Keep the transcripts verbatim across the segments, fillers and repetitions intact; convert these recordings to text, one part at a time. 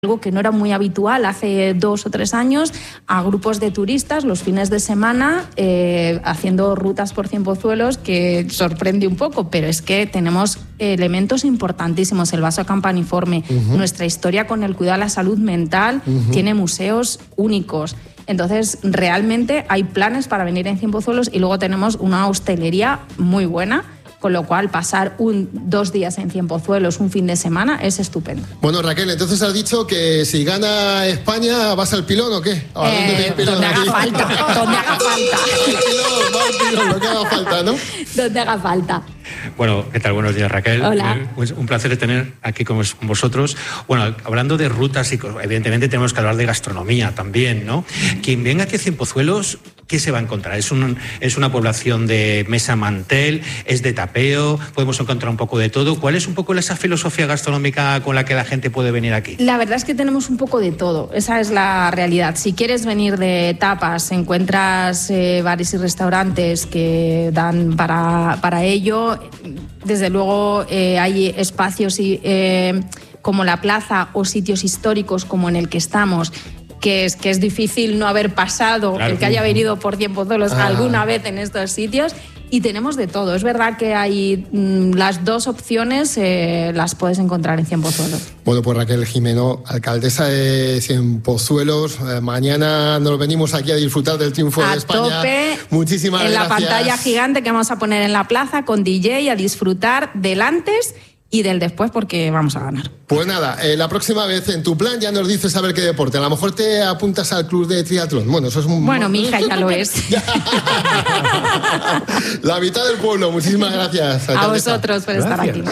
algo que no era muy habitual hace dos o tres años, a grupos de turistas los fines de semana eh, haciendo rutas por Cienpozuelos, que sorprende un poco, pero es que tenemos elementos importantísimos. El vaso campaniforme, uh-huh. nuestra historia con el cuidado de la salud mental, uh-huh. tiene museos únicos. Entonces, realmente hay planes para venir en Cienpozuelos y luego tenemos una hostelería muy buena, con lo cual pasar un, dos días en Cienpozuelos, un fin de semana, es estupendo. Bueno, Raquel, entonces has dicho que si gana España, ¿vas al pilón o qué? Eh, pilón donde haga falta, donde haga falta. Pilón, va al pilón, lo que haga falta, ¿no? Donde haga falta. Bueno, ¿qué tal? Buenos días, Raquel. Hola. Eh, pues un placer tener aquí con vosotros. Bueno, hablando de rutas, y evidentemente tenemos que hablar de gastronomía también, ¿no? Quien venga aquí a Cienpozuelos, ¿qué se va a encontrar? ¿Es, un, es una población de mesa mantel? ¿Es de tapeo? ¿Podemos encontrar un poco de todo? ¿Cuál es un poco esa filosofía gastronómica con la que la gente puede venir aquí? La verdad es que tenemos un poco de todo. Esa es la realidad. Si quieres venir de tapas, encuentras eh, bares y restaurantes que dan para, para ello. Desde luego eh, hay espacios y, eh, como la plaza o sitios históricos como en el que estamos, que es, que es difícil no haber pasado, claro, el que haya venido por Cienpozuelos ah. alguna vez en estos sitios. Y tenemos de todo. Es verdad que hay mmm, las dos opciones, eh, las puedes encontrar en Cienpozuelos. Bueno, pues Raquel Jimeno, alcaldesa de Cienpozuelos, eh, mañana nos venimos aquí a disfrutar del triunfo a de España. Tope, muchísimas en gracias. En la pantalla gigante que vamos a poner en la plaza con D J, a disfrutar del antes y del después, porque vamos a ganar. Pues nada, eh, la próxima vez en tu plan ya nos dices a ver qué deporte. A lo mejor te apuntas al club de triatlón. Bueno, eso es un... Bueno, mi hija ya lo es. La mitad del pueblo. Muchísimas gracias. A vosotros por gracias. estar aquí.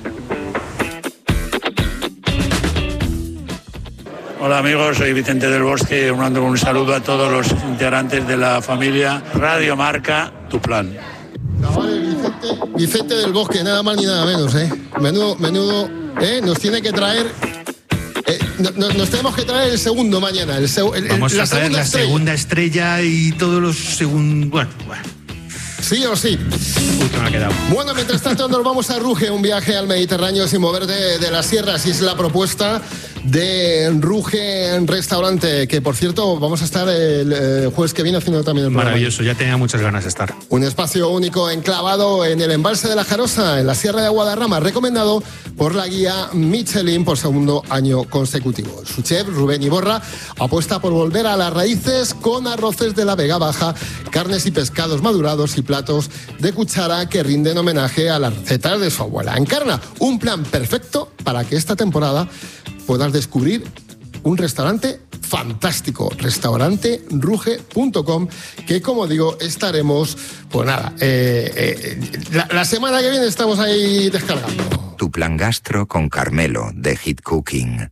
Hola amigos, soy Vicente del Bosque, mando un saludo a todos los integrantes de la familia Radio Marca, tu plan. Vale, Vicente, Vicente del Bosque, nada más ni nada menos, ¿eh? Menudo, menudo, ¿eh? Nos tiene que traer... Eh, no, no, nos tenemos que traer el segundo mañana. El, el, Vamos la a traer segunda la estrella. segunda estrella y todos los segundos... Bueno, bueno. Sí o sí. Justo me ha quedado. Bueno, mientras tanto nos vamos a Ruge, un viaje al Mediterráneo sin moverte de, de las sierras. Y es la propuesta de Ruge en Restaurante, que por cierto vamos a estar el, el jueves que viene haciendo también el programa. Maravilloso, ya tenía muchas ganas de estar. Un espacio único enclavado en el embalse de la Jarosa, en la Sierra de Guadarrama, recomendado por la guía Michelin por segundo año consecutivo. Su chef, Rubén Iborra, apuesta por volver a las raíces con arroces de la Vega Baja, carnes y pescados madurados y platos de cuchara que rinden homenaje a las recetas de su abuela. Encarna un plan perfecto para que esta temporada puedas descubrir un restaurante fantástico, restaurante ruge punto com, que como digo, estaremos, pues nada, eh, eh, la, la semana que viene estamos ahí descargando. Tu plan gastro con Carmelo, de Hit Cooking.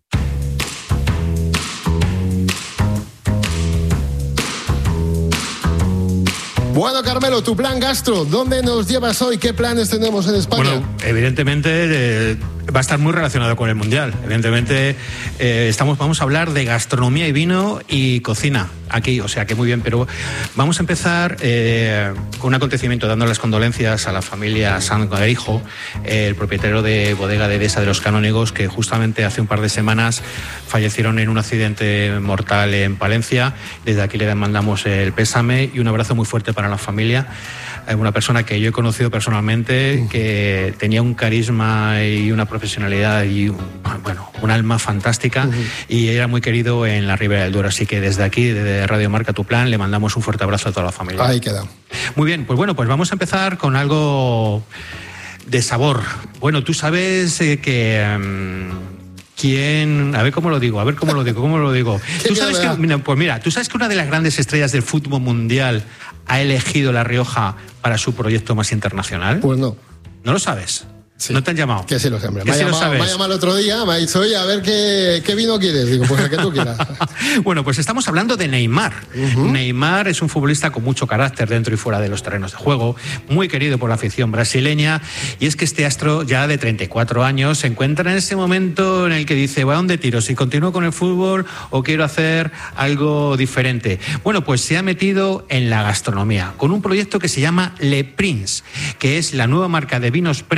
Bueno, Carmelo, tu plan gastro, ¿dónde nos llevas hoy? ¿Qué planes tenemos en España? Bueno, evidentemente eh, va a estar muy relacionado con el Mundial. Evidentemente eh, estamos, vamos a hablar de gastronomía y vino y cocina aquí, o sea que muy bien, pero vamos a empezar eh, con un acontecimiento, dando las condolencias a la familia Sangarijo, eh, el propietario de bodega de Dehesa de los Canónigos, que justamente hace un par de semanas fallecieron en un accidente mortal en Palencia. Desde aquí le mandamos el pésame y un abrazo muy fuerte para la familia. Una persona que yo he conocido personalmente, que tenía un carisma y una profesionalidad y un, bueno, un alma fantástica, uh-huh. y era muy querido en la Ribera del Duero. Así que desde aquí, desde Radio Marca Tu Plan, le mandamos un fuerte abrazo a toda la familia. Ahí queda. Muy bien, pues bueno, pues vamos a empezar con algo de sabor. Bueno, tú sabes eh, que... Um, ¿Quién? A ver cómo lo digo, a ver cómo lo digo, cómo lo digo. ¿Tú sabes que, mira, pues mira, ¿tú sabes que una de las grandes estrellas del fútbol mundial ha elegido La Rioja para su proyecto más internacional? Pues no. ¿No lo sabes? Sí. ¿No te han llamado? Que sí lo sé, hombre. Me ha sí llamado, me ha llamado el otro día, me ha dicho, oye, a ver qué, qué vino quieres. Digo, pues el que tú quieras. Bueno, pues estamos hablando de Neymar. Uh-huh. Neymar es un futbolista con mucho carácter dentro y fuera de los terrenos de juego, muy querido por la afición brasileña, y es que este astro ya de treinta y cuatro años se encuentra en ese momento en el que dice, ¿a dónde tiro? ¿Si continúo con el fútbol o quiero hacer algo diferente? Bueno, pues se ha metido en la gastronomía con un proyecto que se llama Le Prince, que es la nueva marca de vinos premium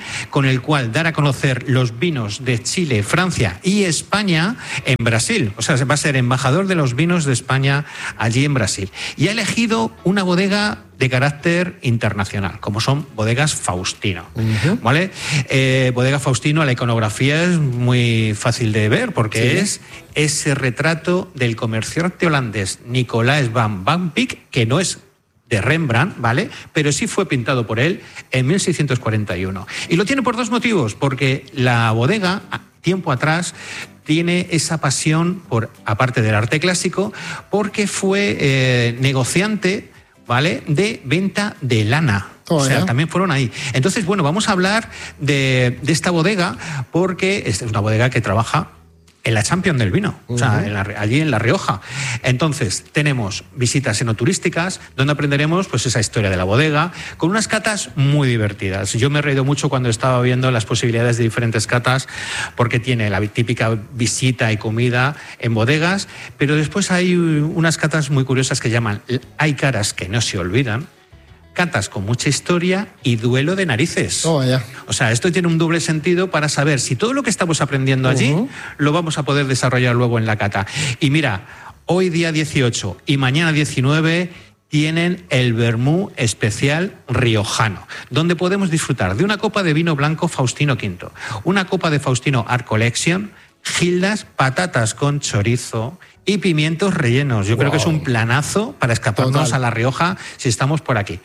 con el cual dar a conocer los vinos de Chile, Francia y España en Brasil. O sea, va a ser embajador de los vinos de España allí en Brasil. Y ha elegido una bodega de carácter internacional, como son Bodegas Faustino. Uh-huh. ¿Vale? Eh, Bodega Faustino, la iconografía es muy fácil de ver porque sí. es ese retrato del comerciante holandés Nicolaas van Vampik, que no es de Rembrandt, ¿vale? Pero sí fue pintado por él en mil seiscientos cuarenta y uno. Y lo tiene por dos motivos, porque la bodega, tiempo atrás, tiene esa pasión, por aparte del arte clásico, porque fue eh, negociante, ¿vale?, de venta de lana. Oh, o sea, ¿eh? También fueron ahí. Entonces, bueno, vamos a hablar de, de esta bodega, porque esta es una bodega que trabaja en la Champions del vino, uh-huh. o sea, en la, allí en La Rioja. Entonces, tenemos visitas enoturísticas, donde aprenderemos pues esa historia de la bodega, con unas catas muy divertidas. Yo me he reído mucho cuando estaba viendo las posibilidades de diferentes catas, porque tiene la típica visita y comida en bodegas, pero después hay unas catas muy curiosas que llaman Hay caras que no se olvidan, catas con mucha historia y duelo de narices. Oh, yeah. O sea, esto tiene un doble sentido para saber si todo lo que estamos aprendiendo allí uh-huh. lo vamos a poder desarrollar luego en la cata. Y mira, hoy día dieciocho y mañana diecinueve tienen el vermú especial riojano, donde podemos disfrutar de una copa de vino blanco Faustino quinto, una copa de Faustino Art Collection, gildas, patatas con chorizo y pimientos rellenos. Yo wow. creo que es un planazo para escaparnos Total. a La Rioja si estamos por aquí.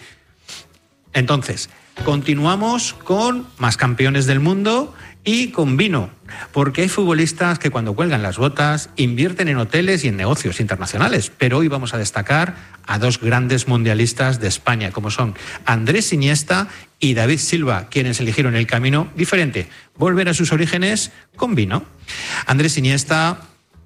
Entonces, continuamos con más campeones del mundo y con vino, porque hay futbolistas que cuando cuelgan las botas invierten en hoteles y en negocios internacionales, pero hoy vamos a destacar a dos grandes mundialistas de España, como son Andrés Iniesta y David Silva, quienes eligieron el camino diferente, volver a sus orígenes con vino. Andrés Iniesta,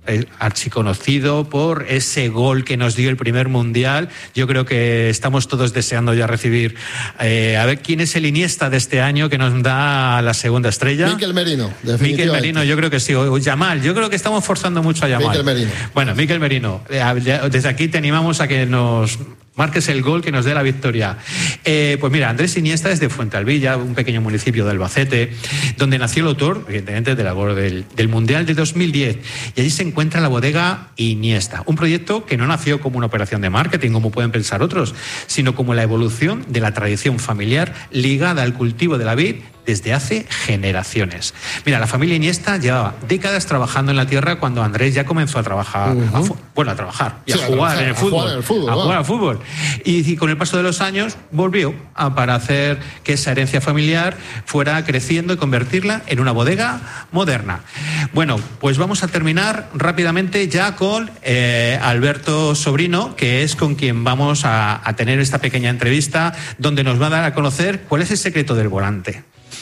archiconocido por ese gol que nos dio el primer mundial. Yo creo que estamos todos deseando ya recibir eh, a ver quién es el Iniesta de este año que nos da la segunda estrella. Mikel Merino, Mikel Merino, yo creo que sí. O Yamal, yo creo que estamos forzando mucho a Yamal. Mikel Merino. Bueno, Mikel Merino, desde aquí te animamos a que nos marques el gol que nos dé la victoria. Eh, pues mira, Andrés Iniesta es de Fuentealbilla, un pequeño municipio de Albacete, donde nació el autor, evidentemente, de la, del, del Mundial de dos mil diez. Y allí se encuentra la bodega Iniesta, un proyecto que no nació como una operación de marketing, como pueden pensar otros, sino como la evolución de la tradición familiar ligada al cultivo de la vid desde hace generaciones. Mira, la familia Iniesta llevaba décadas trabajando en la tierra cuando Andrés ya comenzó a trabajar, uh-huh. a, bueno, a trabajar y sí, a, jugar a, en el fútbol, a jugar en el fútbol, a jugar wow. al fútbol. Y, y con el paso de los años volvió a, para hacer que esa herencia familiar fuera creciendo y convertirla en una bodega moderna. Bueno, pues vamos a terminar rápidamente ya con eh, Alberto Sobrino, que es con quien vamos a, a tener esta pequeña entrevista, donde nos va a dar a conocer cuál es el secreto del volante.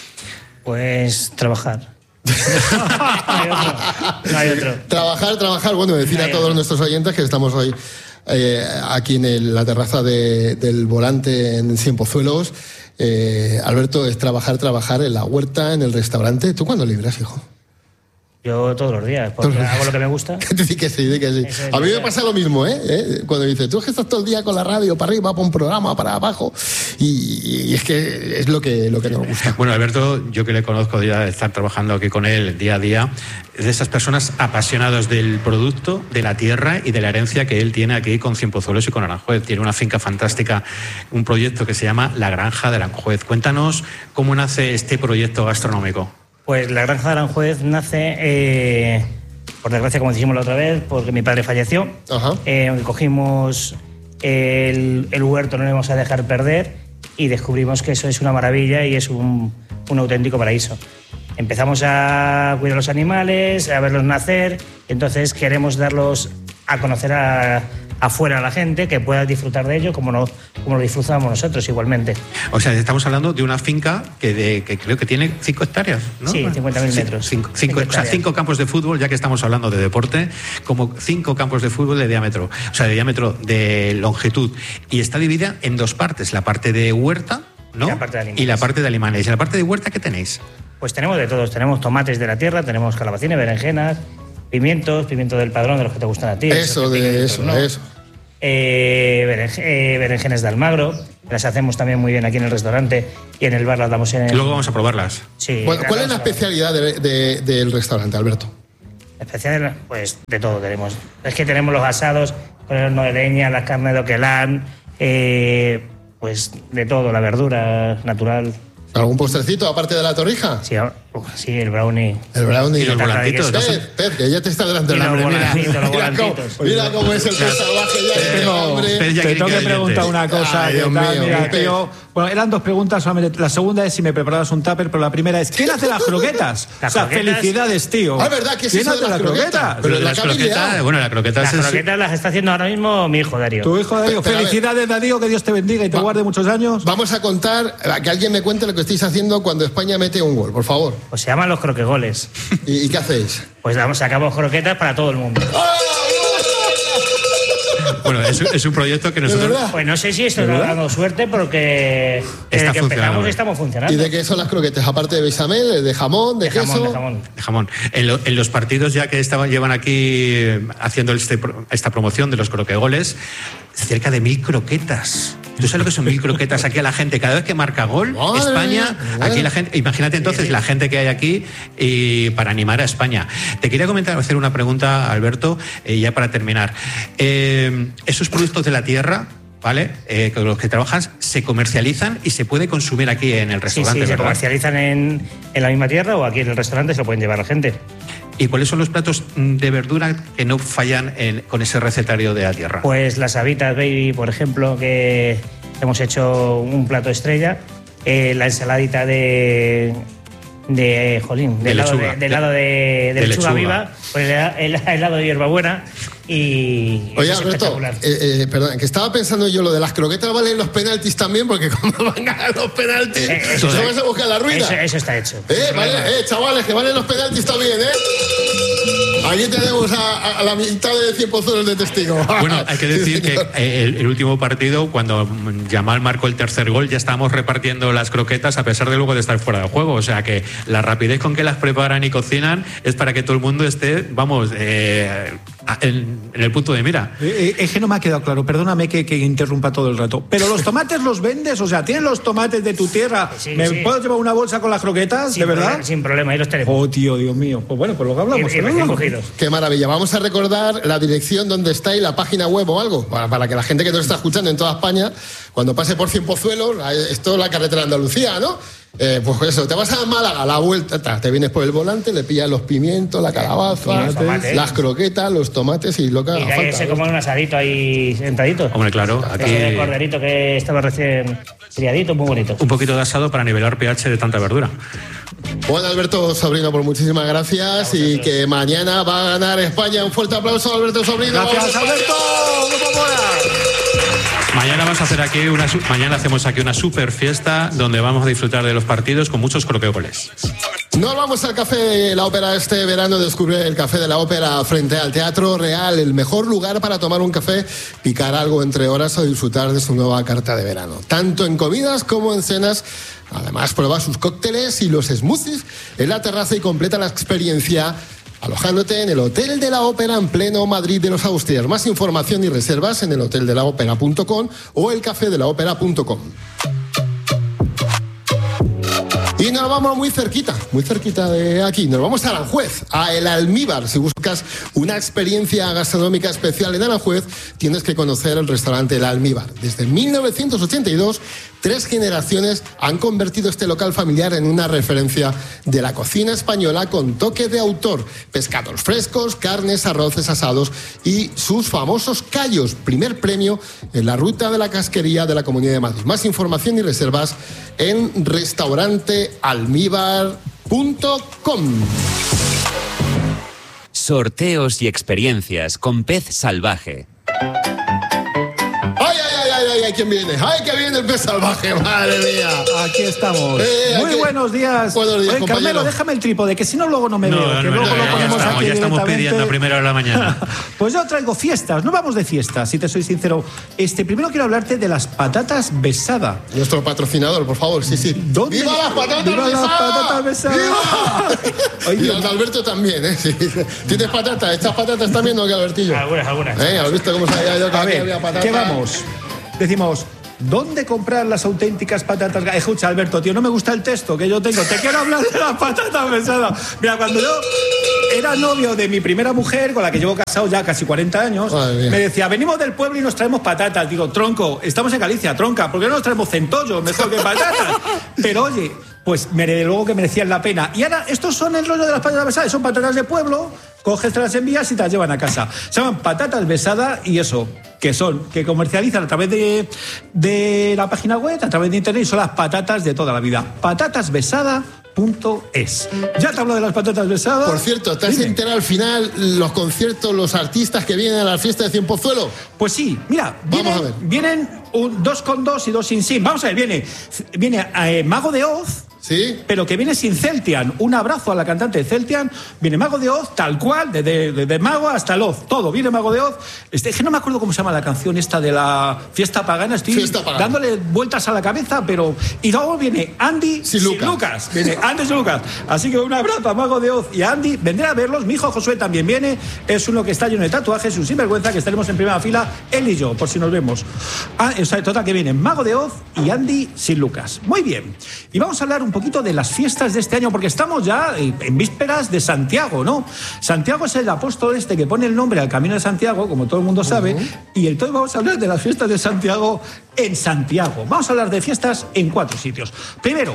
Pues trabajar. no hay otro. No hay otro. Trabajar, trabajar. Bueno, decir a todos otro. nuestros oyentes que estamos hoy eh, aquí en el, la terraza de, del Volante en Cienpozuelos. Eh, Alberto, es trabajar, trabajar en la huerta, en el restaurante. ¿Tú cuándo libras, hijo? Yo todos los días, porque todos los días. Hago lo que me gusta. Sí que sí, sí que sí. A mí me pasa lo mismo, ¿eh? ¿eh? Cuando dices, tú es que estás todo el día con la radio, para arriba, para un programa, para abajo, y, y es que es lo que, lo que nos gusta. Bueno, Alberto, yo que le conozco ya de estar trabajando aquí con él día a día, es de esas personas apasionadas del producto, de la tierra y de la herencia que él tiene aquí con Cienpozuelos y con Aranjuez. Tiene una finca fantástica, un proyecto que se llama La Granja de Aranjuez. Cuéntanos cómo nace este proyecto gastronómico. Pues la Granja de Aranjuez nace, eh, por desgracia, como dijimos la otra vez, porque mi padre falleció. Ajá. Eh, cogimos el, el huerto, no lo íbamos a dejar perder y descubrimos que eso es una maravilla y es un, un auténtico paraíso. Empezamos a cuidar los animales, a verlos nacer, entonces queremos darlos a conocer a... afuera a la gente, que pueda disfrutar de ello como, no, como lo disfrutamos nosotros igualmente. O sea, estamos hablando de una finca que, de, que creo que tiene cinco hectáreas, ¿no? Sí, cincuenta mil metros. Cinco, cinco, cinco, o sea, cinco campos de fútbol, ya que estamos hablando de deporte, como cinco campos de fútbol de diámetro, o sea, de diámetro, de longitud. Y está dividida en dos partes, la parte de huerta, ¿no? Y la parte de alimanes. Y la parte de alimanes. ¿Y la parte de huerta qué tenéis? Pues tenemos de todos. Tenemos tomates de la tierra, tenemos calabacines, berenjenas, pimientos, pimiento del padrón, de los que te gustan a ti. Eso, de eso, ¿no? eso. eh, berenj eh, berenjenas de Almagro. Las hacemos también muy bien aquí en el restaurante y en el bar las damos en el... Luego vamos a probarlas. Sí. Bueno, ¿cuál es la especialidad de, de, del restaurante, Alberto? Especial, pues de todo tenemos. Es que tenemos los asados con el horno de leña, las carnes de oquelán, eh, pues de todo, la verdura natural. ¿Algún postrecito aparte de la torrija? Sí, uh, sí, el brownie. El brownie. Y los volantitos. Pez, no Pez, que ya te está delante del hambre. Mira, mira, cómo, mira cómo es el pez salvaje ya que tiene hambre. Te tengo que preguntar una cosa. Ay, Dios tal, mío, mira, Pez. tío, bueno, eran dos preguntas solamente. La segunda es si me preparabas un tupper, pero la primera es ¿quién hace las croquetas? Las o sea, croquetas. felicidades, tío. Ah, ¿verdad? ¿Qué es ¿Quién eso de hace las las croquetas? croquetas? Pero la las croquetas, bueno, la croqueta Las es... croquetas las está haciendo ahora mismo mi hijo Darío. Tu hijo Darío, Pero, a ver. felicidades, Darío, que Dios te bendiga y te Va- guarde muchos años. Vamos a contar, a que alguien me cuente lo que estáis haciendo cuando España mete un gol, por favor. Pues se llaman los croquegoles. ¿Y, y qué hacéis? Pues damos, sacamos croquetas para todo el mundo. Bueno, es, un- es un proyecto que ¿De nosotros... verdad? Pues no sé si esto está dando suerte porque desde Está que funcionando empezamos bien. estamos ¿Y funcionando. de qué son las croquetas? Aparte de bechamel, de jamón, de, De jamón, queso. de jamón. de jamón. En, lo- en los partidos ya que estaban, llevan aquí eh, haciendo este pro- esta promoción de los croquegoles, cerca de mil croquetas. ¿Tú sabes lo que son mil croquetas aquí a la gente? Cada vez que marca gol, Madre España, mía. aquí la gente, imagínate entonces la gente que hay aquí y para animar a España. Te quería comentar, hacer una pregunta, Alberto, eh, ya para terminar. Eh, esos productos de la tierra, ¿vale? Eh, con los que trabajas, se comercializan y se puede consumir aquí en el Sí, restaurante, sí, se ¿verdad? comercializan en, en la misma tierra o aquí en el restaurante se lo pueden llevar la gente. ¿Y cuáles son los platos mm, de verdura que no fallan en- con ese recetario de la tierra? Pues las habitas baby, por ejemplo, que hemos hecho un plato estrella, eh, la ensaladita de de jolín, De del lado lechuga. de, del lado de, de De lechuga lechuga. viva, pues el, el helado de hierbabuena y Oye, es Alberto, espectacular. eh, eh, perdón, que estaba pensando yo lo de las croquetas valen los penaltis también, porque cuando van a ganar los penaltis, Eh, eso eso- vas a buscar la ruina. Eso, eso está hecho. Eh, Sin vale, problema. eh, chavales, que valen los penaltis también, ¿eh? Aquí tenemos a, a- a la mitad de cien pozuelos de testigo. Bueno, hay que Sí, decir que señor. eh, el, el último partido, cuando mm, Yamal marcó el tercer gol, ya estábamos repartiendo las croquetas a pesar de luego de estar fuera de juego. O sea que la rapidez con que las preparan y cocinan es para que todo el mundo esté, vamos, eh, a- en, en el punto de mira. Eh, eh, es que no me ha quedado claro, perdóname que, que interrumpa todo el rato. Pero los tomates los vendes, o sea, ¿tienes los tomates de tu tierra? Sí, ¿Me sí. puedo llevar una bolsa con las croquetas? Sin ¿De verdad? problema, sin problema, ahí los tenemos. Oh, tío, Dios mío. Pues bueno, pues luego hablamos. y, y ¿no? recién cogidos. Qué maravilla. Vamos a recordar la dirección donde está y la página web o algo, para, para que la gente que nos está escuchando en toda España, cuando pase por Cienpozuelos, esto es la carretera de Andalucía, ¿no? Eh, pues eso, te vas a Málaga, a la vuelta, ta, te vienes por el volante, le pillas los pimientos, la calabaza, Los tomates. las croquetas, los tomates y lo que Y haga de ahí falta. se ¿no? come un asadito ahí sentadito. Hombre, claro, Ese aquí de corderito que estaba recién criadito, muy bonito. un poquito de asado para nivelar pH de tanta verdura. Bueno, Alberto Sobrino, por muchísimas gracias y que mañana va a ganar España. Un fuerte aplauso a Alberto Sobrino. Gracias, ¡Vamos, Alberto. ¡Grupo Mora! Mañana vamos a hacer aquí una su- mañana hacemos aquí una super fiesta donde vamos a disfrutar de los partidos con muchos croquegoles. Nos vamos al Café de la Ópera este verano. Descubre el Café de la Ópera frente al Teatro Real, el mejor lugar para tomar un café, picar algo entre horas o disfrutar de su nueva carta de verano. Tanto en comidas como en cenas. Además, prueba sus cócteles y los smoothies en la terraza y completa la experiencia alojándote en el Hotel de la Ópera en pleno Madrid de los Austrias. Más información y reservas en el hotel de la ópera punto com o el café de la ópera punto com. Y nos vamos muy cerquita, muy cerquita de aquí. Nos vamos a Aranjuez, a El Almíbar. Si buscas una experiencia gastronómica especial en Aranjuez, tienes que conocer el restaurante El Almíbar. Desde mil novecientos ochenta y dos, tres generaciones han convertido este local familiar en una referencia de la cocina española con toque de autor. Pescados frescos, carnes, arroces asados y sus famosos callos. Primer premio en la ruta de la casquería de la Comunidad de Madrid. Más información y reservas en restaurante almíbar punto com. Sorteos y experiencias con Pez Salvaje. ¡Ay, ay, ay, ay, ay, hay quien viene. ¡Ay, que viene el pez salvaje! ¡Madre mía! Aquí estamos. Eh, Muy aquí... buenos días. Buenos días, Oye, compañero. Carmelo, déjame el trípode, que si no luego no me No, veo. Que no, luego no, lo ya ponemos estamos, aquí ya estamos directamente. pidiendo a primera hora de la mañana. Pues yo traigo fiestas. No vamos de fiestas, si te soy sincero. Este, primero quiero hablarte de las patatas Besada. Nuestro patrocinador, por favor, sí, sí. ¿Dónde? ¡Viva las patatas ¡Viva Besada! las patatas Besada! ¡Viva! Oye, y las de Alberto también, ¿eh? Sí. ¿Tienes patatas? ¿Estas patatas también o qué, Albertillo? Algunas, algunas. ¿Eh? ¿Has visto cómo se había ido? a Aquí ver, había patatas. ¿qué vamos? Decimos, ¿dónde comprar las auténticas patatas? Escucha, Alberto, tío, no me gusta el texto que yo tengo. Te quiero hablar de las patatas Besadas. Mira, cuando yo era novio de mi primera mujer, con la que llevo casado ya casi cuarenta años, me decía, venimos del pueblo y nos traemos patatas. Digo, tronco, estamos en Galicia, tronca, ¿por qué no nos traemos centollos mejor que patatas? Pero oye, pues desde luego que merecían la pena. Y ahora, estos son el rollo de las patatas Besadas. Son patatas de pueblo, coges, te las envías y te las llevan a casa. Se llaman patatas Besada y eso, que son, que comercializan a través de, de la página web, a través de internet, y son las patatas de toda la vida. patatas besada punto es. Ya te hablo de las patatas Besada. Por cierto, ¿te has Dime. enterado al final los conciertos, los artistas que vienen a la fiesta de Cienpozuelo? Pues sí, mira, Vamos vienen, a ver. vienen un, dos con dos y dos sin sin. Vamos a ver, viene, viene eh, Mago de Oz. Sí. Pero que viene sin Celtian. Un abrazo a la cantante de Celtian. Viene Mago de Oz, tal cual, desde de, de Mago hasta el Oz. Todo, viene Mago de Oz. Este, es que no me acuerdo cómo se llama la canción esta de la fiesta pagana. Estoy Fiesta pagana. dándole vueltas a la cabeza, pero... Y luego viene Andy Sin sin Lucas. Lucas. Viene Andy sin Lucas. Así que un abrazo a Mago de Oz y a Andy. Vendré a verlos. Mi hijo Josué también viene. Es uno que está lleno de tatuajes, un sinvergüenza, que estaremos en primera fila, él y yo, por si nos vemos. Ah, o sea, total, que vienen Mago de Oz y Andy sin Lucas. Muy bien. Y vamos a hablar un poquito de las fiestas de este año, porque estamos ya en vísperas de Santiago, ¿no? Santiago es el apóstol este que pone el nombre al Camino de Santiago, como todo el mundo sabe, uh-huh. Y entonces vamos a hablar de las fiestas de Santiago en Santiago. Vamos a hablar de fiestas en cuatro sitios. Primero,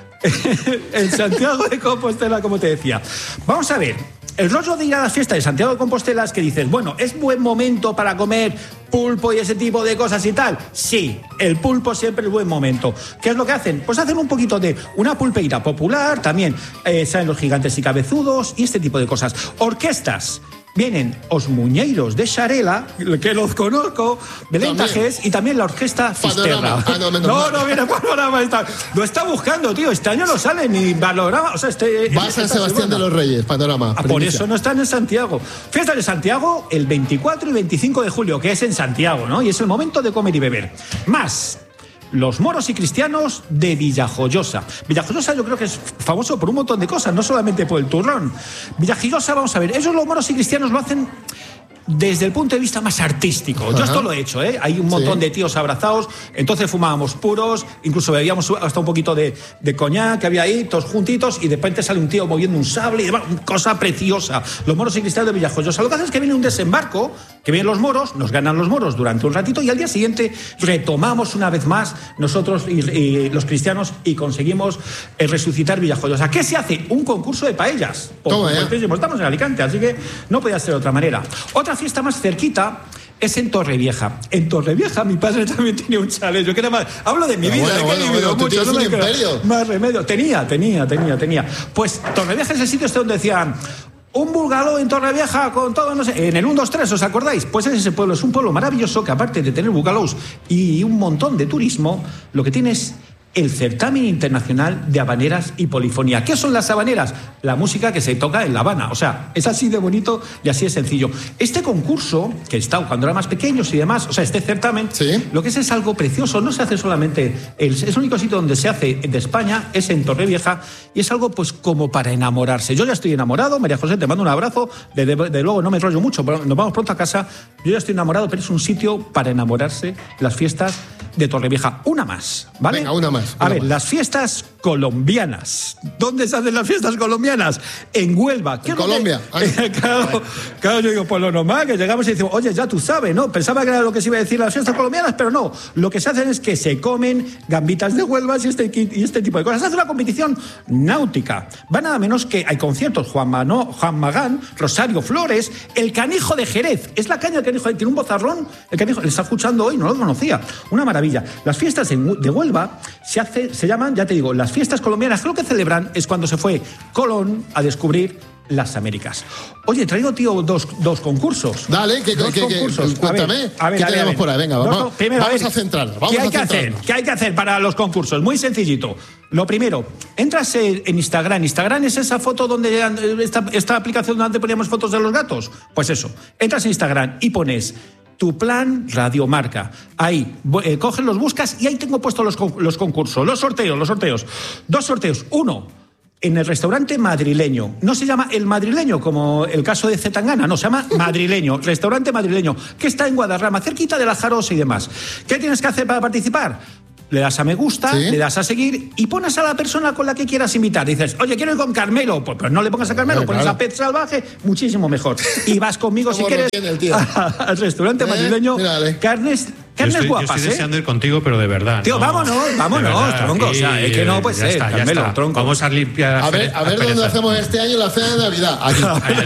en Santiago de Compostela, como te decía. Vamos a ver, el rollo de ir a las fiestas de Santiago de Compostela es que dices, bueno, ¿es buen momento para comer pulpo y ese tipo de cosas y tal? Sí, el pulpo siempre es buen momento. ¿Qué es lo que hacen? Pues hacen un poquito de una pulpeira popular, también eh, salen los gigantes y cabezudos y este tipo de cosas. Orquestas. Vienen os Muñeiros de Xarela, que los conozco, Belén Tajés, y también la Orquesta Fisterra. Ah, no, no, no, no viene Panorama. Está, lo está buscando, tío. Este año no sale ni Panorama. O sea, este, Va a San Sebastián semana. de los Reyes, Panorama. Ah, por eso no están en Santiago. Fiesta de Santiago el veinticuatro y veinticinco de julio, que es en Santiago, ¿no? Y es el momento de comer y beber. Más los moros y cristianos de Villajoyosa. Villajoyosa yo creo que es famoso por un montón de cosas, no solamente por el turrón. Villajoyosa, vamos a ver, ellos los moros y cristianos lo hacen desde el punto de vista más artístico. Ajá. Yo esto lo he hecho, ¿eh? Hay un montón sí. de tíos abrazados, entonces fumábamos puros, incluso bebíamos hasta un poquito de, de coñac que había ahí, todos juntitos, y de repente sale un tío moviendo un sable y demás, cosa preciosa. Los moros y cristianos de Villajoyosa. Lo que hace es que viene un desembarco, que vienen los moros, nos ganan los moros durante un ratito y al día siguiente retomamos una vez más nosotros y, y los cristianos y conseguimos eh, resucitar Villajoyosa. ¿Qué se hace? Un concurso de paellas. Toma, ya. Estamos en Alicante, así que no podía ser de otra manera. Otra fiesta más cerquita es en Torrevieja. En Torrevieja mi padre también tenía un chalet. Yo que era más... Hablo de mi Pero vida, bueno, que bueno, he vivido bueno, mucho. No me imperio. Más remedio. Tenía, tenía, tenía, tenía. Pues Torrevieja es el sitio este donde decían... Un bungalow en Torrevieja con todo, no sé, en el uno, dos, tres, ¿os acordáis? Pues es ese pueblo, es un pueblo maravilloso que aparte de tener bungalows y un montón de turismo, lo que tiene es el certamen internacional de habaneras y polifonía. ¿Qué son las habaneras? La música que se toca en La Habana. O sea, es así de bonito y así de sencillo. Este concurso, que está cuando eran más pequeños y demás, o sea, este certamen, ¿sí? Lo que es es algo precioso. No se hace solamente... El, es el único sitio donde se hace de España, es en Torrevieja, y es algo pues como para enamorarse. Yo ya estoy enamorado. María José, te mando un abrazo. De, de, de luego no me enrollo mucho, pero nos vamos pronto a casa. Yo ya estoy enamorado, pero es un sitio para enamorarse, las fiestas de Torrevieja. Una más, ¿vale? Venga, una más. A ver, las fiestas colombianas. ¿Dónde se hacen las fiestas colombianas? En Huelva. En Colombia. Que... claro, claro, yo digo, pues lo normal, que llegamos y decimos, oye, ya tú sabes, ¿no? Pensaba que era lo que se iba a decir las fiestas colombianas, pero no. Lo que se hacen es que se comen gambitas de Huelva y este, y este tipo de cosas. Se hace una competición náutica. Va nada menos que hay conciertos. Juan, Mano, Juan Magán, Rosario Flores, el Canijo de Jerez. Es la caña del Canijo, tiene un bozarrón. El Canijo, le está escuchando hoy, no lo conocía. Una maravilla. Las fiestas de Huelva se, hace, se llaman, ya te digo, las fiestas colombianas. Lo que celebran es cuando se fue Colón a descubrir las Américas. Oye, he traído, tío, dos, dos concursos. Dale, que, dos que, concursos. Que, cuéntame, a ver, a ver, ¿qué a ver, tenemos a ver. por ahí? Venga, dos, vamos, primero, vamos a, a centrarnos. Vamos ¿Qué hay a que hacer? ¿Qué hay que hacer para los concursos? Muy sencillito. Lo primero, entras en Instagram. Instagram es esa foto donde esta, esta aplicación donde poníamos fotos de los gatos. Pues eso, entras en Instagram y pones Tu Plan Radiomarca. Ahí, eh, coges, los buscas y ahí tengo puestos los, los concursos, los sorteos, los sorteos. Dos sorteos. Uno, en el restaurante madrileño. No se llama El Madrileño, como el caso de Zetangana, no, se llama Madrileño, restaurante madrileño, que está en Guadarrama, cerquita de la Jarosa y demás. ¿Qué tienes que hacer para participar? Le das a me gusta, ¿sí? Le das a seguir y pones a la persona con la que quieras invitar. Dices, oye, quiero ir con Carmelo. Pues, pues no le pongas a Carmelo, claro, pones claro. a Pet Salvaje, muchísimo mejor. Y vas conmigo si quieres al restaurante ¿Eh? madrileño. Mírale. Carnes... Carnes estoy, guapas, yo estoy ¿eh? deseando ir contigo, pero de verdad. Tío, no, vámonos, vámonos, verdad, tronco. Aquí, o sea, es que no puede ser, está, Carmelo, tronco. Vamos a limpiar. A ver, a ver dónde hacemos este año la cena de Navidad. Aquí.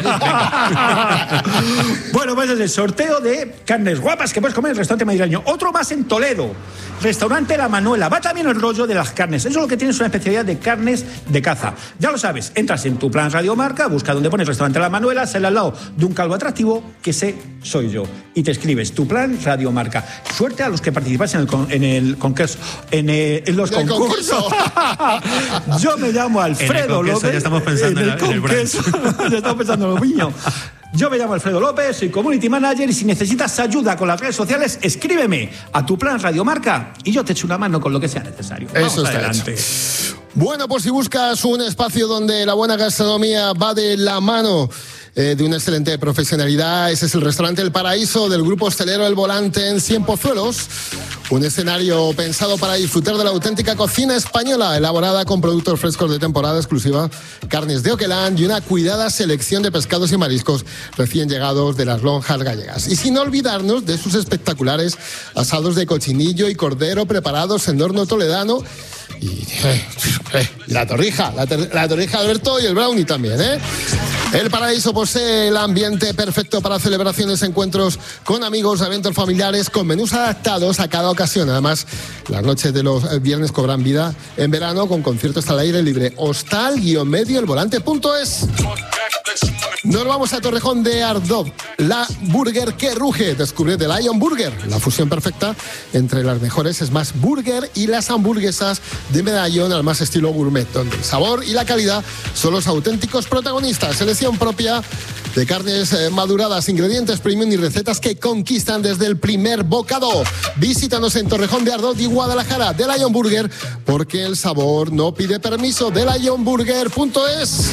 Bueno, pues es el sorteo de carnes guapas que puedes comer en el restaurante madrileño. Otro más en Toledo. Restaurante La Manuela. Va también el rollo de las carnes. Eso es lo que tienes, una especialidad de carnes de caza. Ya lo sabes, entras en Tu Plan Radiomarca, busca donde pones restaurante La Manuela, sale al lado de un calvo atractivo, que sé soy yo. Y te escribes Tu Plan Radiomarca. Suerte a los que participan en el, en el concurso, en, el, en los el concursos. Yo me llamo Alfredo en el López. Ya estamos pensando en el, en el brunch. Ya estamos pensando en el viño. Yo me llamo Alfredo López, soy Community Manager y si necesitas ayuda con las redes sociales, escríbeme a Tu Plan Radiomarca y yo te echo una mano con lo que sea necesario. Vamos Eso está adelante. Hecho. Bueno, pues si buscas un espacio donde la buena gastronomía va de la mano eh, de una excelente profesionalidad, ese es el restaurante El Paraíso del grupo hostelero El Volante en Cienpozuelos. Un escenario pensado para disfrutar de la auténtica cocina española, elaborada con productos frescos de temporada exclusiva, carnes de Oquelán y una cuidada selección de pescados y mariscos recién llegados de las lonjas gallegas. Y sin olvidarnos de sus espectaculares asados de cochinillo y cordero preparados en horno toledano. Y eh, eh, la torrija, la, ter- la torrija Alberto y el brownie también, ¿eh? El Paraíso posee el ambiente perfecto para celebraciones, encuentros con amigos, eventos familiares, con menús adaptados a cada ocasión. Además, las noches de los viernes cobran vida en verano con conciertos al aire libre. Hostal-medio el volante punto es. Nos vamos a Torrejón de Ardoz, la burger que ruge. Descubre The Lion Burger, la fusión perfecta entre las mejores Smash Burger y las hamburguesas de medallón al más estilo gourmet, donde el sabor y la calidad son los auténticos protagonistas. Selección propia de carnes eh, maduradas, ingredientes premium y recetas que conquistan desde el primer bocado. Visítanos en Torrejón de Ardoz y Guadalajara, The Lion Burger, porque el sabor no pide permiso. The Lion Burger punto es.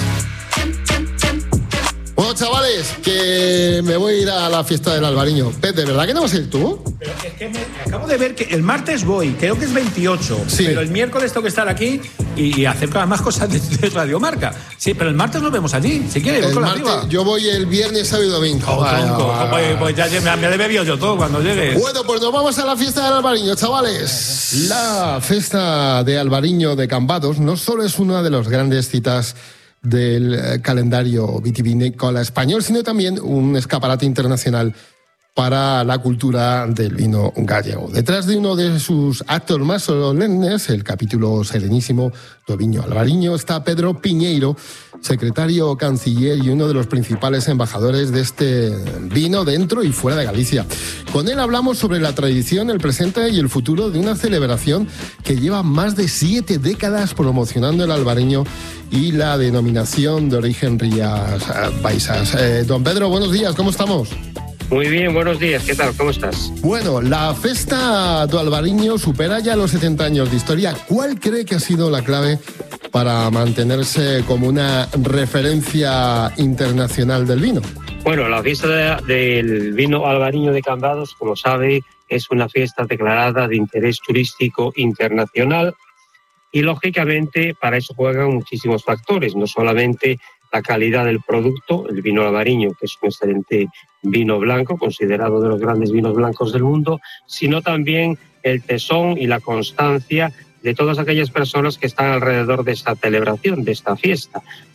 Bueno, chavales, que me voy a ir a la fiesta del Albariño. Pet, ¿de verdad que no vas a ir tú? Pero es que me acabo de ver que el martes voy, creo que es veintiocho, sí. Pero el miércoles tengo que estar aquí y, y hacer más cosas de, de Radiomarca. Sí, pero el martes nos vemos allí, si quieres. El martes, arriba. Yo voy el viernes, sábado y domingo. Oh, vaya, tronco, vaya. Pues, pues ya me, me lo he bebido yo todo cuando llegue. Bueno, pues nos vamos a la fiesta del Albariño, chavales. La fiesta de Albariño de Cambados no solo es una de las grandes citas del calendario vitivinícola español, sino también un escaparate internacional para la cultura del vino gallego. Detrás de uno de sus actos más solemnes, el capítulo serenísimo do Viño Albariño, está Pedro Piñeiro, secretario canciller y uno de los principales embajadores de este vino dentro y fuera de Galicia. Con él hablamos sobre la tradición, el presente y el futuro de una celebración que lleva más de siete décadas promocionando el albariño y la denominación de origen Rías Baixas. Eh, don Pedro, buenos días, ¿cómo estamos? Muy bien, buenos días, ¿qué tal? ¿Cómo estás? Bueno, la Festa do Albariño supera ya los setenta años de historia. ¿Cuál cree que ha sido la clave para mantenerse como una referencia internacional del vino? Bueno, la fiesta de, del vino albariño de Cambados, como sabe, es una fiesta declarada de interés turístico internacional y, lógicamente, para eso juegan muchísimos factores, no solamente la calidad del producto, el vino albariño, que es un excelente vino blanco, considerado de los grandes vinos blancos del mundo, sino también el tesón y la constancia de todas aquellas personas que están alrededor de esta celebración, de esta fiesta.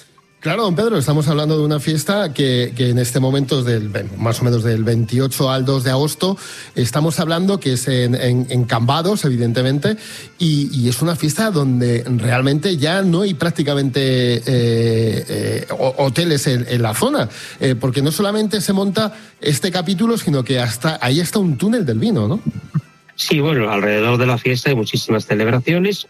Claro, don Pedro, estamos hablando de una fiesta que, que en este momento es del, más o menos del veintiocho al dos de agosto. Estamos hablando que es en, en, en Cambados, evidentemente, y, y es una fiesta donde realmente ya no hay prácticamente eh, eh, hoteles en, en la zona, eh, porque no solamente se monta este capítulo, sino que hasta ahí está un túnel del vino, ¿no? Sí, bueno, alrededor de la fiesta hay muchísimas celebraciones.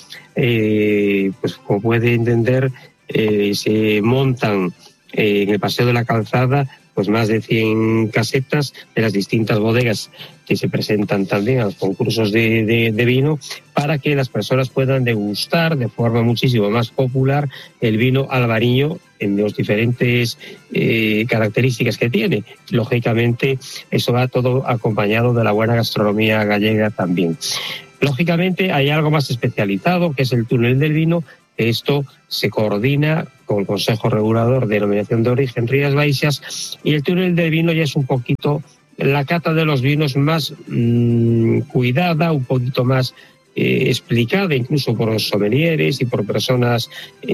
Eh, pues como puede entender, Eh, se montan eh, en el Paseo de la Calzada pues más de cien casetas de las distintas bodegas que se presentan también a los concursos de, de, de vino, para que las personas puedan degustar de forma muchísimo más popular el vino albariño en las diferentes eh, características que tiene. Lógicamente, eso va todo acompañado de la buena gastronomía gallega también. Lógicamente, hay algo más especializado, que es el túnel del vino. Esto se coordina con el Consejo Regulador de Denominación de Origen Rías Baixas, y el túnel del vino ya es un poquito la cata de los vinos más mmm, cuidada, un poquito más eh, explicada, incluso por los sommeliers y por personas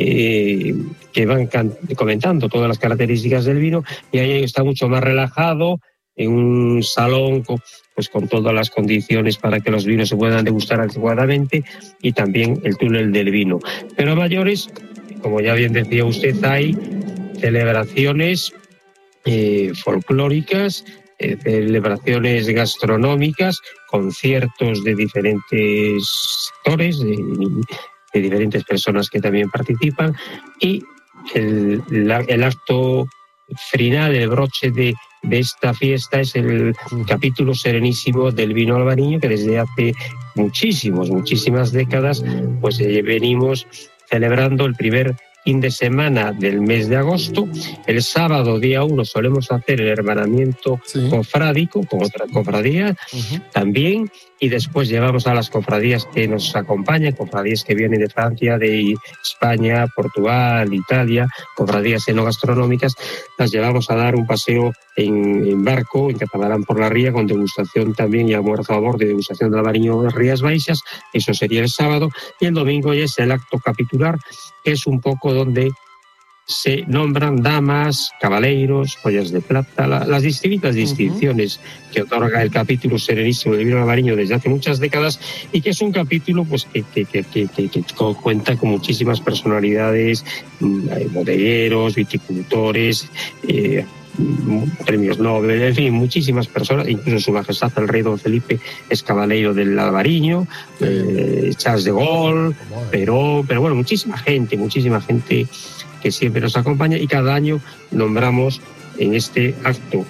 eh, que van comentando todas las características del vino, y ahí está mucho más relajado, en un salón con, pues con todas las condiciones para que los vinos se puedan degustar adecuadamente, y también el túnel del vino. Pero a mayores, como ya bien decía usted, hay celebraciones eh, folclóricas, eh, celebraciones gastronómicas, conciertos de diferentes sectores, de, de diferentes personas que también participan, y el, la, el acto final, el broche de de esta fiesta es el capítulo serenísimo del vino albariño, que desde hace muchísimos, muchísimas décadas pues eh, venimos celebrando el primer fin de semana del mes de agosto. El sábado, día uno, solemos hacer el hermanamiento sí. cofrádico con otra cofradía uh-huh. también, y después llevamos a las cofradías que nos acompañan, cofradías que vienen de Francia, de España, Portugal, Italia, cofradías enogastronómicas, las llevamos a dar un paseo en, en barco, en catamarán por la ría, con degustación también y almuerzo a bordo de degustación del albariño de Rías Baixas. Eso sería el sábado, y el domingo ya es el acto capitular, que es un poco donde se nombran damas, caballeros, joyas de plata, la, las distintas distinciones uh-huh. que otorga el capítulo serenísimo del vino albariño desde hace muchas décadas, y que es un capítulo pues que, que, que, que, que, que cuenta con muchísimas personalidades, bodegueros, viticultores, eh, premios Nobel, en fin, muchísimas personas, incluso su majestad el rey don Felipe es caballero del albariño, eh, Charles de Gaulle, pero, pero bueno, muchísima gente, muchísima gente que siempre nos acompaña, y cada año nombramos en este acto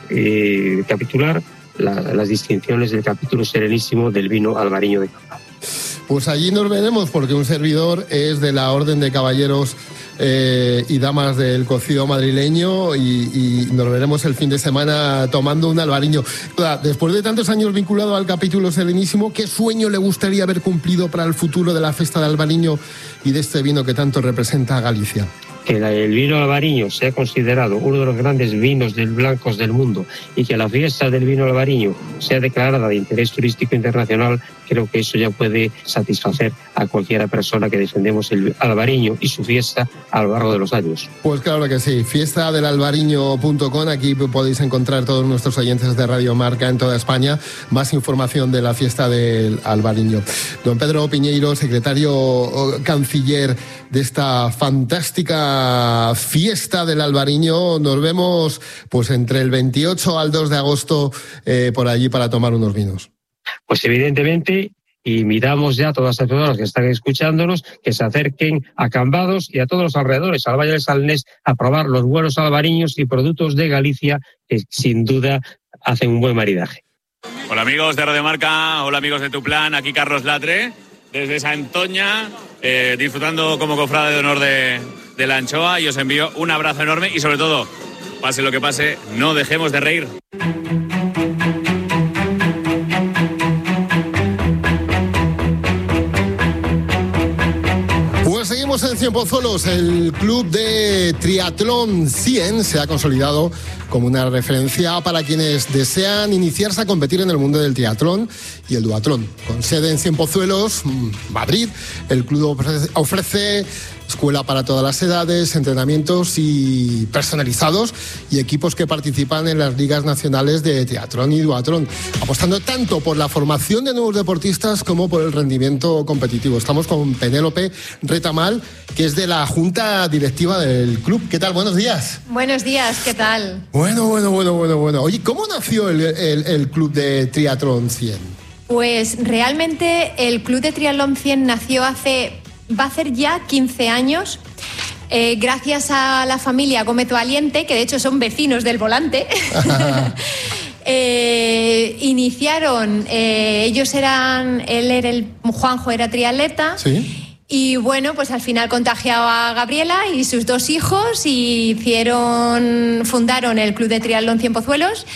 eh, capitular la, las distinciones del capítulo serenísimo del vino albariño de Cambados. Pues allí nos veremos, porque un servidor es de la Orden de Caballeros eh, y Damas del Cocido Madrileño, y, y nos veremos el fin de semana tomando un albariño. Después de tantos años vinculado al capítulo serenísimo, ¿qué sueño le gustaría haber cumplido para el futuro de la Festa del Albariño y de este vino que tanto representa a Galicia? Que el vino albariño sea considerado uno de los grandes vinos del blancos del mundo, y que la fiesta del vino albariño sea declarada de interés turístico internacional, creo que eso ya puede satisfacer a cualquiera persona que defendemos el albariño y su fiesta a lo largo de los años. Pues claro que sí, fiesta del albariño punto com, aquí podéis encontrar todos nuestros oyentes de Radio Marca en toda España más información de la fiesta del albariño. Don Pedro Piñeiro, secretario canciller de esta fantástica fiesta del albariño, nos vemos pues entre el veintiocho al dos de agosto eh, por allí para tomar unos vinos. Pues evidentemente invitamos ya a todas las personas que están escuchándonos que se acerquen a Cambados y a todos los alrededores, al Valle del Salnés, a probar los buenos albariños y productos de Galicia, que sin duda hacen un buen maridaje. Hola amigos de Radio Marca, hola amigos de Tu Plan, aquí Carlos Latre, desde Santoña, eh, disfrutando como cofrade de honor de, de la anchoa, y os envío un abrazo enorme, y sobre todo, pase lo que pase, no dejemos de reír. En Cienpozuelos, el club de triatlón cien se ha consolidado como una referencia para quienes desean iniciarse a competir en el mundo del triatlón y el duatlón. Con sede en Cienpozuelos, Madrid, el club ofrece, ofrece escuela para todas las edades, entrenamientos y personalizados y equipos que participan en las ligas nacionales de triatlón y duatlón, apostando tanto por la formación de nuevos deportistas como por el rendimiento competitivo. Estamos con Penélope Retamal, que es de la junta directiva del club. ¿Qué tal? Buenos días. Buenos días, ¿qué tal? Bueno, bueno, bueno, bueno, bueno. Oye, ¿cómo nació el, el, el club de Triatlón cien? Pues realmente el club de Triatlón cien nació hace... va a hacer ya quince años, eh, gracias a la familia Gómez Valiente, que de hecho son vecinos del Volante. eh, iniciaron, eh, ellos eran, él era el, Juanjo era triatleta. Sí. Y bueno, pues al final contagió a Gabriela y sus dos hijos y hicieron, fundaron el Club de Triatlón Cienpozuelos.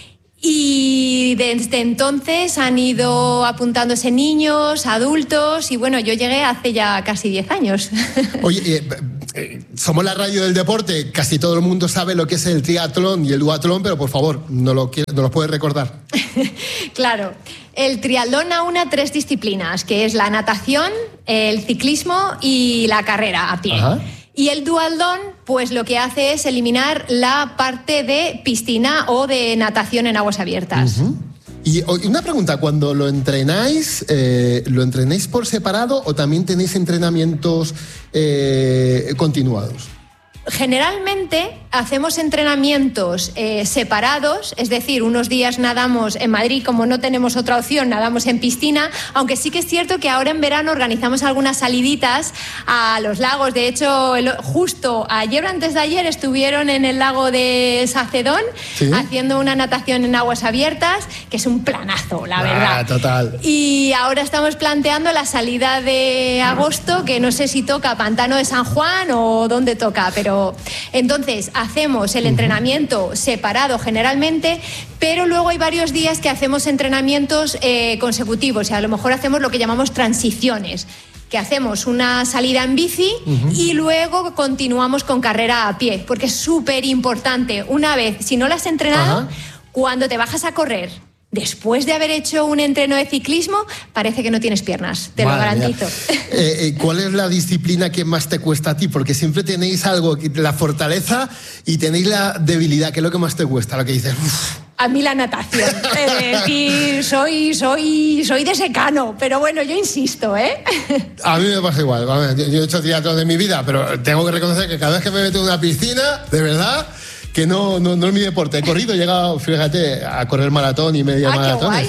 Y desde entonces han ido apuntándose niños, adultos, y bueno, yo llegué hace ya casi diez años. Oye, eh, eh, somos la radio del deporte, casi todo el mundo sabe lo que es el triatlón y el duatlón, pero por favor, ¿nos lo, nos lo puedes recordar? Claro, el triatlón aúna tres disciplinas, que es la natación, el ciclismo y la carrera a pie. Ajá. Y el duatlón, pues lo que hace es eliminar la parte de piscina o de natación en aguas abiertas. Uh-huh. Y una pregunta, cuando lo entrenáis, eh, ¿lo entrenáis por separado o también tenéis entrenamientos eh, continuados? Generalmente hacemos entrenamientos eh, separados, es decir, unos días nadamos en Madrid, como no tenemos otra opción, nadamos en piscina, aunque sí que es cierto que ahora en verano organizamos algunas saliditas a los lagos. De hecho, el, justo ayer o antes de ayer estuvieron en el lago de Sacedón, ¿sí?, haciendo una natación en aguas abiertas, que es un planazo, la ah, verdad. Total. Y ahora estamos planteando la salida de agosto, que no sé si toca Pantano de San Juan o dónde toca, pero entonces hacemos el entrenamiento separado generalmente, pero luego hay varios días que hacemos entrenamientos eh, consecutivos y a lo mejor hacemos lo que llamamos transiciones, que hacemos una salida en bici uh-huh. y luego continuamos con carrera a pie, porque es súper importante. Una vez, si no la has entrenado, uh-huh. cuando te bajas a correr, después de haber hecho un entreno de ciclismo, parece que no tienes piernas, te Madre lo garantizo. Eh, eh, ¿Cuál es la disciplina que más te cuesta a ti? Porque siempre tenéis algo, la fortaleza y tenéis la debilidad, que es lo que más te cuesta, lo que dices... Uff. A mí la natación. Es decir, soy, soy, soy de secano, pero bueno, yo insisto, ¿eh? A mí me pasa igual. Yo he hecho triatlón en mi vida, pero tengo que reconocer que cada vez que me meto en una piscina, de verdad... que no, no, no es mi deporte. He corrido, he llegado, fíjate, a correr maratón y media ah, maratones.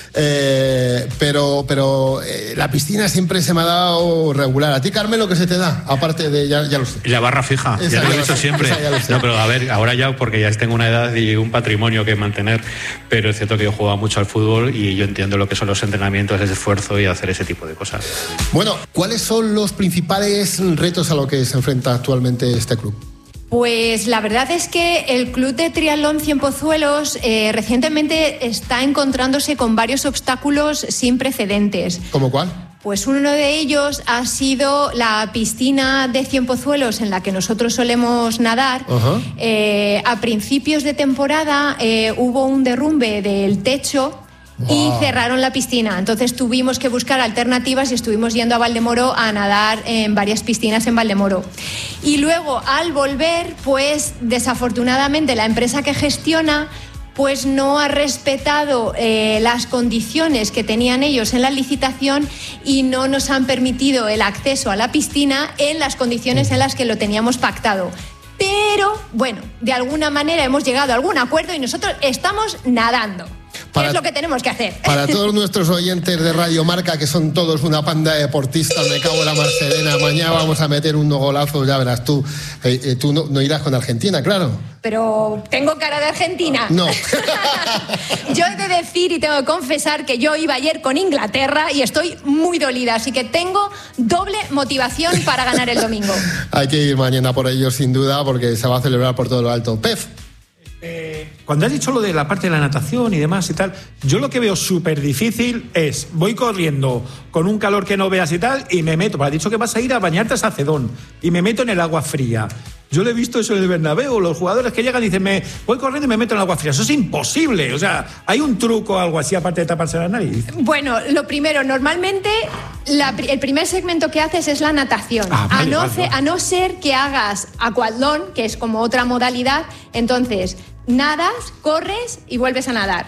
Eh, pero pero eh, la piscina siempre se me ha dado regular. ¿A ti, Carmelo, qué se te da? Aparte de, ya, ya lo sé. La barra fija, esa ya lo he visto siempre. Lo no, pero a ver, ahora ya, porque ya tengo una edad y un patrimonio que mantener, pero es cierto que yo jugaba mucho al fútbol y yo entiendo lo que son los entrenamientos, ese esfuerzo y hacer ese tipo de cosas. Bueno, ¿cuáles son los principales retos a los que se enfrenta actualmente este club? Pues la verdad es que el Club de Triatlón Cienpozuelos eh, recientemente está encontrándose con varios obstáculos sin precedentes. ¿Cómo cuál? Pues uno de ellos ha sido la piscina de Cienpozuelos en la que nosotros solemos nadar. Uh-huh. Eh, a principios de temporada eh, hubo un derrumbe del techo. Wow. Y cerraron la piscina, entonces tuvimos que buscar alternativas y estuvimos yendo a Valdemoro a nadar en varias piscinas en Valdemoro. Y luego, al volver, pues desafortunadamente la empresa que gestiona pues no ha respetado eh, las condiciones que tenían ellos en la licitación y no nos han permitido el acceso a la piscina en las condiciones en las que lo teníamos pactado. Pero, bueno, de alguna manera hemos llegado a algún acuerdo y nosotros estamos nadando. Para, es lo que tenemos que hacer. Para todos nuestros oyentes de Radio Marca, que son todos una panda de deportistas, me cago en la mar serena, mañana vamos a meter unos golazos, ya verás tú. Eh, eh, tú no, no irás con Argentina, claro. Pero tengo cara de Argentina. No. Yo he de decir y tengo que confesar que yo iba ayer con Inglaterra y estoy muy dolida, así que tengo doble motivación para ganar el domingo. Hay que ir mañana por ellos sin duda porque se va a celebrar por todo lo alto. Pef. Eh... Eh, cuando has dicho lo de la parte de la natación y demás y tal, yo lo que veo súper difícil es, voy corriendo con un calor que no veas y tal, y me meto, has dicho que vas a ir a bañarte a Sacedón, y me meto en el agua fría. Yo le he visto eso en el Bernabéu, los jugadores que llegan y dicen, me voy corriendo y me meto en el agua fría. Eso es imposible. O sea, ¿hay un truco o algo así aparte de taparse la nariz? Bueno, lo primero, normalmente la, el primer segmento que haces es la natación. Ah, vale, a, no vale, vale. a no ser que hagas aquatlón, que es como otra modalidad, entonces nadas, corres y vuelves a nadar.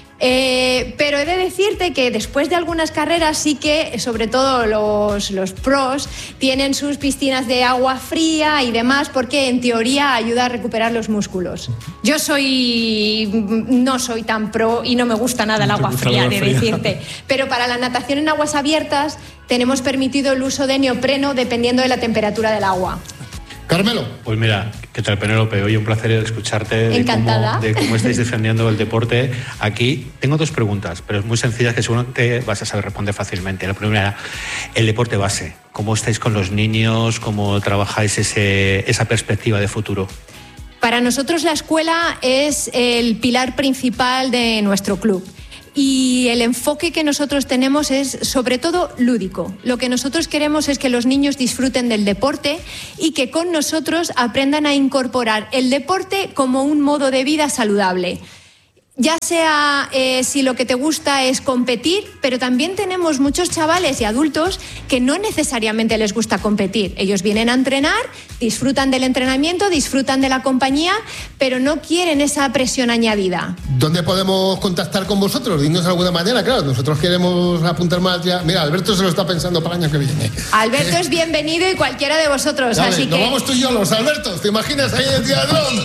Eh, pero he de decirte que después de algunas carreras sí que, sobre todo los, los pros, tienen sus piscinas de agua fría y demás, porque en teoría ayuda a recuperar los músculos. Yo soy no soy tan pro y no me gusta nada el agua fría, de decirte. Pero para la natación en aguas abiertas tenemos permitido el uso de neopreno dependiendo de la temperatura del agua. Carmelo. Pues mira, ¿qué tal, Penélope? Hoy un placer escucharte de Encantada. cómo, de cómo estáis defendiendo el deporte aquí. Tengo dos preguntas, pero es muy sencillas que seguro te vas a saber responder fácilmente. La primera, el deporte base. ¿Cómo estáis con los niños? ¿Cómo trabajáis ese, esa perspectiva de futuro? Para nosotros la escuela es el pilar principal de nuestro club. Y el enfoque que nosotros tenemos es sobre todo lúdico. Lo que nosotros queremos es que los niños disfruten del deporte y que con nosotros aprendan a incorporar el deporte como un modo de vida saludable. Ya sea eh, si lo que te gusta es competir, pero también tenemos muchos chavales y adultos que no necesariamente les gusta competir. Ellos vienen a entrenar, disfrutan del entrenamiento, disfrutan de la compañía, pero no quieren esa presión añadida. ¿Dónde podemos contactar con vosotros? Dinos de alguna manera, claro, nosotros queremos apuntar más ya. Mira, Alberto se lo está pensando para el año que viene. Alberto es bienvenido y cualquiera de vosotros, Dale, así nos que... vamos tú y yo, los Albertos, ¿te imaginas ahí en el triatlón?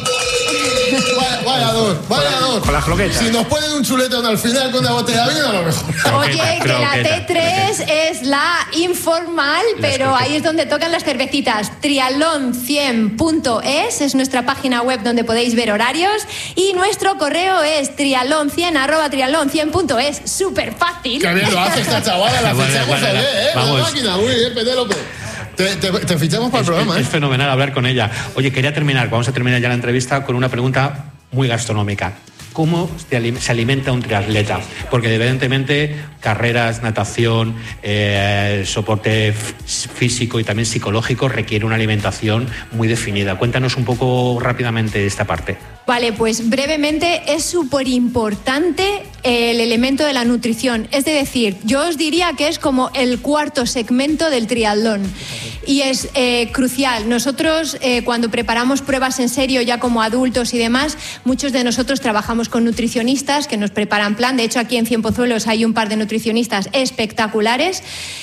Vaya, vaya dos, vaya dos. Con las croquetas. Si nos ponen un chuletón al final con una botella de vino, a lo mejor. Oye, que la T tres es la informal, pero ahí es donde tocan las cervecitas. triatlón cien punto es es nuestra página web donde podéis ver horarios, y nuestro correo es triatlón cien arroba triatlón cien punto es. Súper fácil. Qué bien lo hace esta chavala, la Bueno, fichamos bueno, a ver, ¿eh? vamos. La máquina, muy bien, Penélope. Te, te, te fichamos para es, el programa, es, ¿eh? es fenomenal hablar con ella. Oye, quería terminar, vamos a terminar ya la entrevista con una pregunta muy gastronómica. ¿Cómo se alimenta un triatleta? Porque evidentemente carreras, natación, eh, soporte físico y también psicológico requiere una alimentación muy definida. Cuéntanos un poco rápidamente esta parte. Vale, pues brevemente es súper importante el elemento de la nutrición. Es decir, yo os diría que es como el cuarto segmento del triatlón y es eh, crucial. Nosotros eh, cuando preparamos pruebas en serio ya como adultos y demás, muchos de nosotros trabajamos con nutricionistas que nos preparan plan. De hecho, aquí en Cienpozuelos hay un par de nutricionistas espectaculares.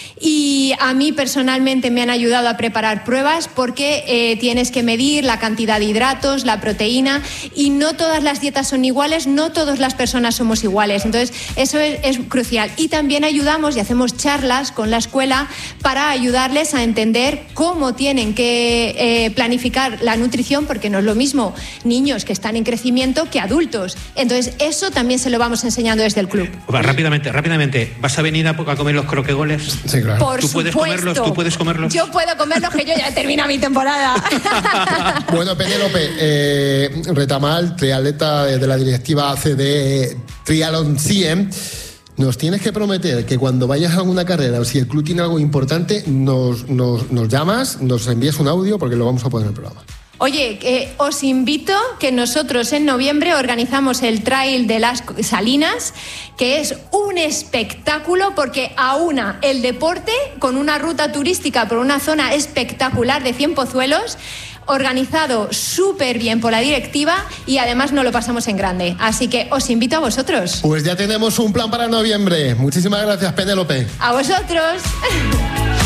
Y a mí personalmente me han ayudado a preparar pruebas porque eh, tienes que medir la cantidad de hidratos, la proteína, y no todas las dietas son iguales, no todas las personas somos iguales. Entonces, eso es, es crucial. Y también ayudamos y hacemos charlas con la escuela para ayudarles a entender cómo tienen que eh, planificar la nutrición, porque no es lo mismo niños que están en crecimiento que adultos. Entonces, eso también se lo vamos enseñando desde el club. Rápidamente, rápidamente, ¿vas a venir a, a comer los croquegoles? Sí, claro. Por ¿Tú puedes supuesto. comerlos? ¿Tú puedes comerlos? Yo puedo comerlos, que yo ya termino mi temporada. Bueno, Penélope, eh, Retamal, triatleta de la directiva C D Triatlón cien, nos tienes que prometer que cuando vayas a alguna carrera o si el club tiene algo importante, nos, nos, nos llamas, nos envías un audio porque lo vamos a poner en el programa. Oye, eh, os invito que nosotros en noviembre organizamos el Trail de las Salinas, que es un espectáculo porque aúna el deporte con una ruta turística por una zona espectacular de Cienpozuelos, organizado súper bien por la directiva, y además nos lo pasamos en grande. Así que os invito a vosotros. Pues ya tenemos un plan para noviembre. Muchísimas gracias, Penélope. A vosotros.